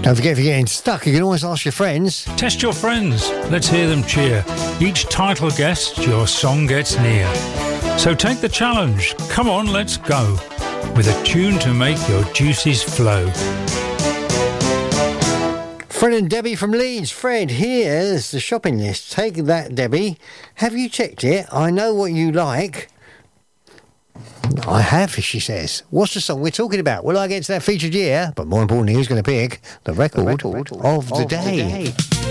Don't forget, if you're getting stuck, you can always ask your friends. Test your friends. Let's hear them cheer. Each title guessed, your song gets near. So take the challenge. Come on, let's go. With a tune to make your juices flow. Fred and Debbie from Leeds. Fred, here's the shopping list. Take that, Debbie. Have you checked it? I know what you like. I have, she says. What's the song we're talking about? Will I get to that featured year? But more importantly, who's going to pick the record of the day?